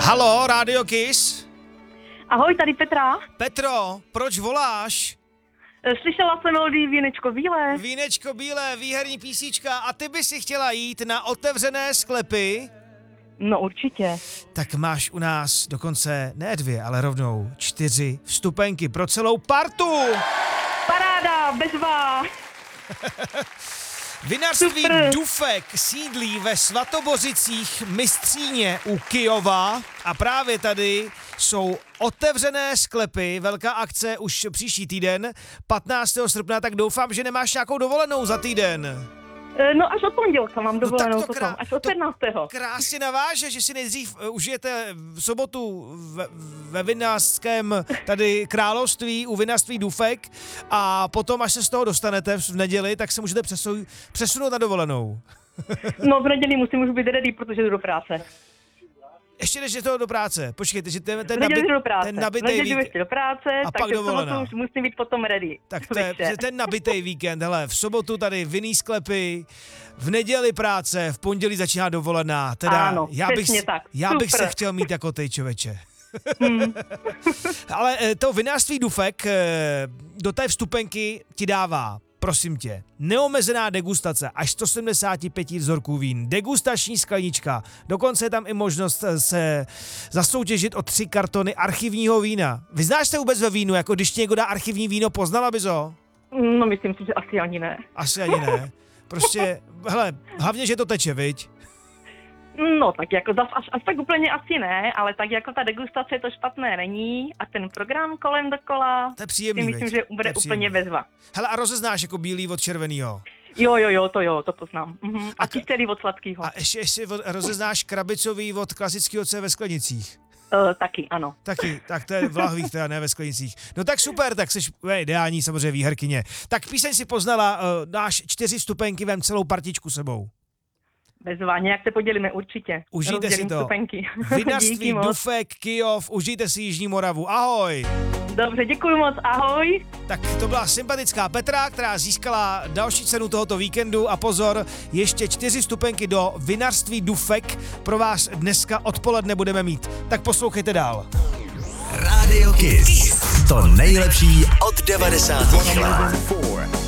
Halo, Radio Kiss. Ahoj, tady Petra. Petro, proč voláš? Slyšela jsem melodii Vínečko bílé. Vínečko bílé, výherní písíčka. A ty by si chtěla jít na otevřené sklepy? No určitě. Tak máš u nás dokonce ne 2, ale rovnou 4 vstupenky pro celou partu. Paráda, bezva. Vinařství Super. Dufek sídlí ve Svatobořicích Mystříně u Kyjova a právě tady jsou otevřené sklepy, velká akce už příští týden, 15. srpna, tak doufám, že nemáš nějakou dovolenou za týden. No až od pondělka mám dovolenou to potom, až od 17. Krásně naváže, že si nejdřív užijete v sobotu ve vinařském tady království u vinařství Dufek a potom, až se z toho dostanete v neděli, tak se můžete přesunout na dovolenou. No v neděli musím už být ready, protože jdu do práce. Ještě než je to do práce, počkejte, že ten V nabitej neděli ještě do práce, a pak takže v dovolená. sobotu už musím být potom ready. Tak to je ten nabitej víkend, hele, v sobotu tady vinný sklepy, v neděli práce, v pondělí začíná dovolená, teda Ano, přesně tak. já bych Super. se chtěl mít jako ty, člověče. Ale to vinařství Dufek do té vstupenky ti dává, prosím tě, neomezená degustace až 175 vzorků vín, degustační sklenička, dokonce je tam i možnost se zasoutěžit o 3 kartony archivního vína. Vyznáš se vůbec ve vínu, jako když ti někdo dá archivní víno, poznala bys ho? No myslím si, že asi ani ne. Asi ani ne. Prostě, hele, hlavně, že to teče, viď? No tak jako až tak úplně asi ne, ale tak jako ta degustace to špatné není a ten program kolem dokola, To je příjemný, si myslím, viď? že To bude je příjemný. úplně bezva. Hele, a rozeznáš jako bílý od červenýho. Jo, to poznám. A kyselý od sladkýho. A ještě rozeznáš krabicový od klasického, co je ve sklenicích. Taky, ano. Taky, tak to je v lahvích, teda ne ve sklenicích. No tak super, tak jsi ideální samozřejmě výherkyně. Tak píseň si poznala, dáš 4 vstupenky, vem celou partičku sebou. Bezva, nějak se podělíme určitě. Užijte Rozdělím si to. vstupenky. Vinařství Díky moc. Dufek, Kyjov, užijte si Jižní Moravu. Ahoj! Dobře, děkuji moc, ahoj. Tak to byla sympatická Petra, která získala další cenu tohoto víkendu a pozor, ještě 4 vstupenky do Vinařství Dufek pro vás dneska odpoledne budeme mít. Tak poslouchejte dál. Radio Kiss. To nejlepší od 90. let.